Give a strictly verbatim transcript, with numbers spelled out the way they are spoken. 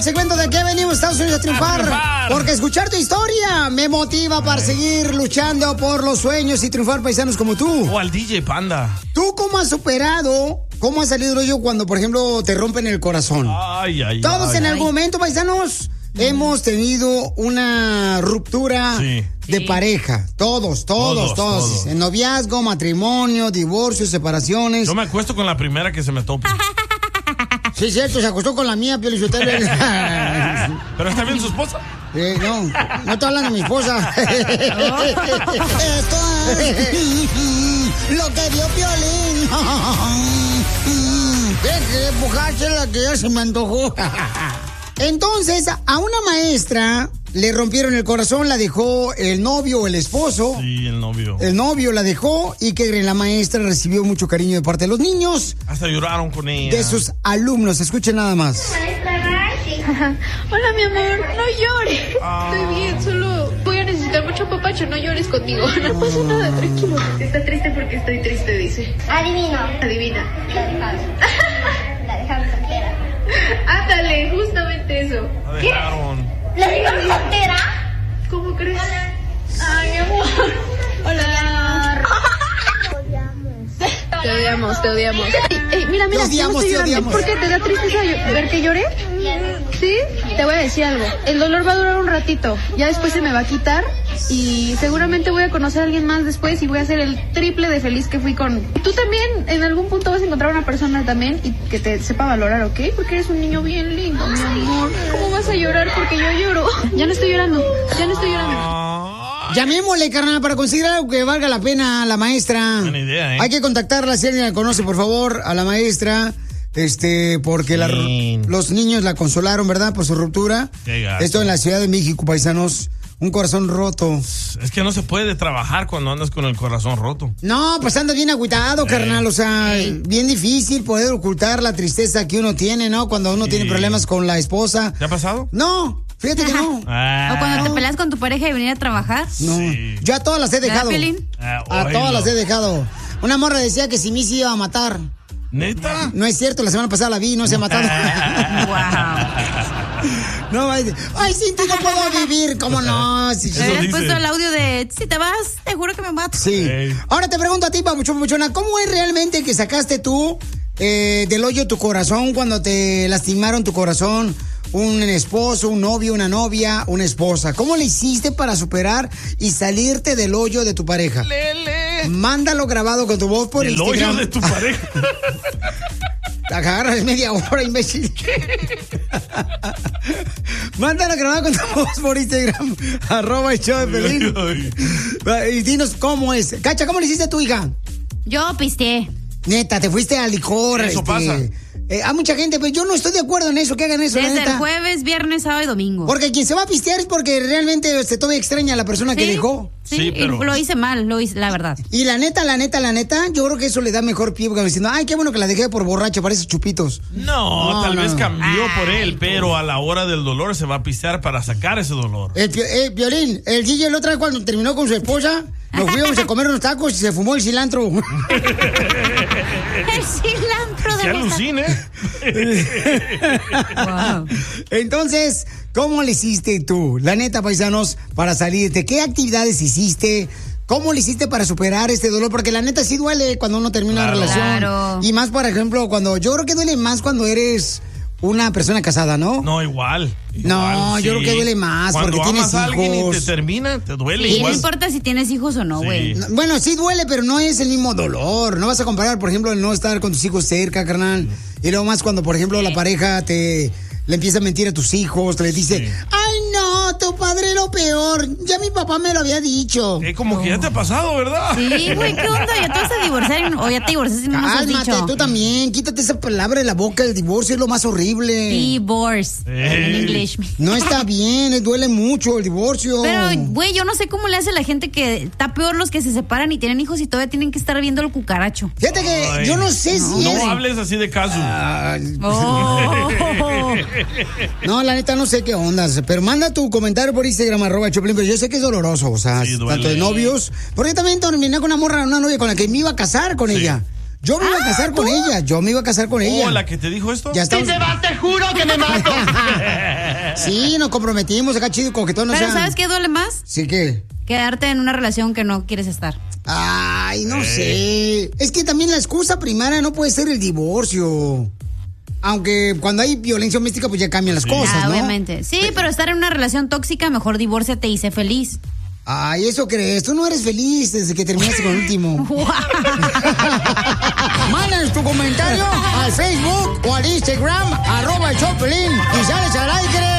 el segmento de ¿qué venimos, Estados Unidos, a triunfar? A triunfar. Porque escuchar tu historia me motiva para seguir luchando por los sueños y triunfar, paisanos como tú. O al D J Panda. ¿Tú cómo has superado, cómo has salido del hoyo cuando, por ejemplo, te rompen el corazón? Ay, ay, Todos ay. en algún momento, paisanos, hemos tenido una ruptura Sí. de Sí. pareja. Todos, todos, Todos, todos. todos. En noviazgo, matrimonio, divorcio, separaciones. Yo me acuesto con la primera que se me tope. Sí, es cierto, se acostó con la mía, Pio Lizotelo. ¿Pero está bien su esposa? Eh, no, no estoy hablando de mi esposa. Esto es lo que vio Piolín. Deje de empujársela que ya se me antojó. Entonces, a una maestra le rompieron el corazón, la dejó el novio o el esposo. Sí, el novio. El novio la dejó y que la maestra recibió mucho cariño de parte de los niños, Hasta lloraron con ella. de sus alumnos. Escuchen nada más. Hola, mi amor, no llores. Estoy bien, solo voy a necesitar mucho papacho. No llores conmigo. No pasa nada, tranquilo. Está triste porque estoy triste, dice. Adivino. Adivina. La dejamos. La dejamos soltera. Ándale, justamente eso. La dejaron. ¿La dejamos soltera? ¿Cómo crees? Ay, mi amor. Hola. Te odiamos, te odiamos. Ey, ey, mira, mira, Te odiamos, no estoy te llorando. odiamos. ¿Por qué te da tristeza yo- ver que lloré? ¿Sí? Te voy a decir algo. El dolor va a durar un ratito. Ya después se me va a quitar. Y seguramente voy a conocer a alguien más después y voy a ser el triple de feliz que fui con... Tú también en algún punto vas a encontrar una persona también y que te sepa valorar, ¿ok? Porque eres un niño bien lindo, mi amor. ¿Cómo vas a llorar? Porque yo lloro. Ya no estoy llorando. Ya no estoy llorando. Llamémosle, carnal, para conseguir algo que valga la pena a la maestra. Buena idea, ¿eh? Hay que contactarla, si alguien la conoce, por favor, a la maestra. Este, porque la- los niños la consolaron, ¿verdad? Por su ruptura. Qué gacho. Esto en la Ciudad de México, paisanos. Un corazón roto. Es que no se puede trabajar cuando andas con el corazón roto. No, pues anda bien agüitado, carnal. O sea, bien difícil poder ocultar la tristeza que uno tiene, ¿no? Cuando uno Sí. tiene problemas con la esposa. ¿Te ha pasado? No, fíjate que no. Ah. O cuando te peleas con tu pareja y venir a trabajar. No, Sí. yo a todas las he ¿Verdad, dejado. Piolín? Ah, A oílo. todas las he dejado. Una morra decía que si mí se iba a matar. ¿Neta? No es cierto, la semana pasada la vi y no se ha matado. No, ay, ay, sin ti no puedo vivir, ¿cómo no? Si- Te hubieras puesto el audio de si te vas, te juro que me mato. Sí. Ahora te pregunto a ti, Papuchón, Papuchona, ¿cómo es realmente que sacaste tú eh, del hoyo tu corazón cuando te lastimaron tu corazón? Un esposo, un novio, una novia, una esposa. ¿Cómo le hiciste para superar y salirte del hoyo de tu pareja? Lele. Mándalo grabado con tu voz por El Instagram. hoyo de tu pareja. Te agarras media hora, imbécil. Mándalo grabado con tu voz por Instagram. Arroba el show de Pelín. Y dinos cómo es. Cacha, ¿cómo le hiciste a tu hija? Yo pisteé. Neta, te fuiste al licor. Eso este, pasa. eh, hay mucha gente, pero yo no estoy de acuerdo en eso, que hagan eso, la Desde neta. el jueves, viernes, sábado y domingo. Porque quien se va a pistear es porque realmente se todavía extraña a la persona que Sí, dejó. Sí, Sí, y pero- lo hice mal, lo hice, la verdad. Y la neta, la neta, la neta, yo creo que eso le da mejor pie porque diciendo, ay, qué bueno que la dejé por borracha, parece chupitos. No, No, tal no, vez no. cambió por Ay, él, pero a la hora del dolor se va a pistear para sacar ese dolor. El pio- eh, Violín, el D J la otra vez cuando terminó con su esposa, nos fuimos a comer unos tacos y se fumó el cilantro. El cilantro de Que los- alucine. Wow. Entonces, ¿cómo le hiciste tú, la neta, paisanos, para salirte? ¿Qué actividades hiciste? ¿Cómo le hiciste para superar este dolor? Porque la neta sí duele cuando uno termina Claro. una relación. Claro. Y más, por ejemplo, cuando yo creo que duele más cuando eres una persona casada, ¿no? No, igual. No, igual, yo sí. creo que duele más Cuando porque tienes amas a alguien y hijos. te termina, te duele Sí, no igual. importa si tienes hijos o no, Sí. güey. No, Bueno, sí duele, pero no es el mismo dolor. No vas a comparar, por ejemplo, el no estar con tus hijos cerca, carnal. Y luego más cuando, por ejemplo, la pareja te le empieza a mentir a tus hijos, te le dice, Sí. ay no, tu padre es lo peor. Ya mi papá me lo había dicho. Eh, como que ya te ha pasado, ¿verdad? Sí, güey, ¿qué onda? ¿Ya te vas a divorciar o ya te divorciaste y no nos has Cálmate, dicho? tú también. Quítate esa palabra de la boca. El divorcio es lo más horrible. Divorce. En Ey. inglés. No está bien, duele mucho el divorcio. Pero, güey, yo no sé cómo le hace la gente que está peor los que se separan y tienen hijos y todavía tienen que estar viendo el cucaracho. Fíjate que Ay. yo no sé si No es... hables así de caso. Ay, Oh. No, la neta no sé qué onda, pero manda tu comentario por Instagram, arroba el Choplin, pero yo sé que es doloroso, o sea, Sí, duele. tanto de novios, porque también terminé con una morra, una novia con la que me iba a casar con Sí. ella. Yo me iba a casar con ella, yo me iba a casar con ella. Oh, la que te dijo esto. Ya estamos... te juro que me mato. Sí, nos comprometimos acá, chido, con que todo no Pero sea... ¿sabes qué duele más? Sí, ¿qué? Quedarte en una relación que no quieres estar. Ay, no sé. Es que también la excusa primaria no puede ser el divorcio. Aunque cuando hay violencia doméstica, pues ya cambian las cosas, Ah, ¿no? obviamente. Sí, pero estar en una relación tóxica, mejor divórciate y sé feliz. Ay, ¿eso crees? Tú no eres feliz desde que terminaste con el último. Mándanos tu comentario al Facebook o al Instagram, arroba el Choplin, y sales al aire.